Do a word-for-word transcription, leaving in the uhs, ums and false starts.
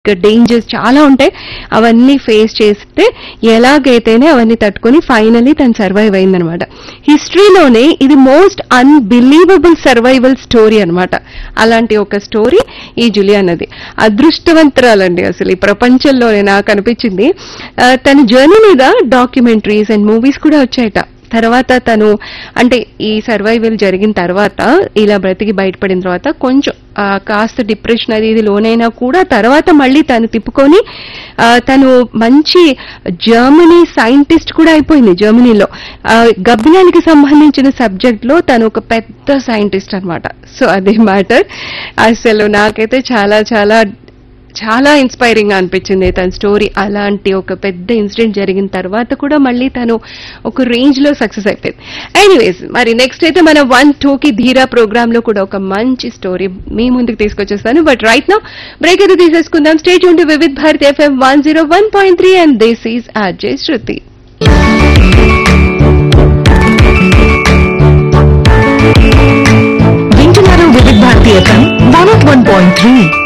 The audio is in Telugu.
డేంజర్స్ చాలా ఉంటాయి. అవన్నీ ఫేస్ చేస్తే ఎలాగైతేనే అవన్నీ తట్టుకొని ఫైనలీ తను సర్వైవ్ అయిందనమాట. హిస్టరీలోనే ఇది మోస్ట్ అన్బిలీవబుల్ సర్వైవల్ స్టోరీ అనమాట. అలాంటి ఒక స్టోరీ ఈ జూలియా అన్నది. అదృష్టవంతురాలండి అసలు ఈ ప్రపంచంలోనే నాకు అనిపించింది. ఆ, తన జర్నీ మీద డాక్యుమెంటరీస్ అండ్ మూవీస్ కూడా వచ్చాయట. తర్వాత తను అంటే ఈ సర్వైవల్ జరిగిన తర్వాత ఇలా బ్రతికి బయటపడిన తర్వాత కొంచెం ఆ, కాస్త డిప్రెషన్ అది ఇది లోనైనా కూడా తర్వాత మళ్ళీ తను తిప్పుకొని ఆ, తను మంచి జర్మనీ సైంటిస్ట్ కూడా అయిపోయింది. జర్మనీలో ఆ, గబ్బిలానికి సంబంధించిన సబ్జెక్ట్ లో తను ఒక పెద్ద సైంటిస్ట్ అన్నమాట. సో అదే మ్యాటర్. అసలు నాకైతే చాలా చాలా చాలా ఇన్స్పైరింగ్ గా అనిపించింది తన స్టోరీ. అలాంటి ఒక పెద్ద ఇన్సిడెంట్ జరిగిన తర్వాత కూడా మళ్ళీ తను ఒక రేంజ్ లో సక్సెస్ అయిపోయింది. ఎనీవేస్, మరి నెక్స్ట్ అయితే మన వన్ టూ కి ధీరా ప్రోగ్రామ్ లో కూడా ఒక మంచి స్టోరీ మీ ముందుకు తీసుకొచ్చేస్తాను. బట్ రైట్ నౌ బ్రేక్ అయితే తీసేసుకుందాం. Stay tune to Vividh Bharati FM one zero one point three and this is RJ శృతి. వింటున్నారు Vividh Bharati FM one one point three.